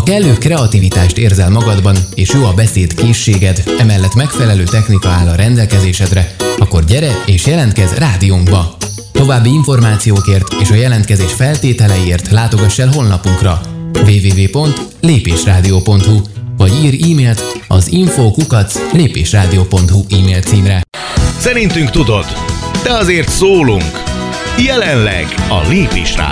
kellő kreativitást érzel magadban, és jó a beszéd készséged, emellett megfelelő technika áll a rendelkezésedre, akkor gyere és jelentkezz rádiónkba! További információkért és a jelentkezés feltételeiért látogass el honlapunkra www.lépésradio.hu vagy ír e-mailt az info@lépésradio.hu e-mail címre. Szerintünk tudod, de azért szólunk. Jelenleg a Lépés Rádió.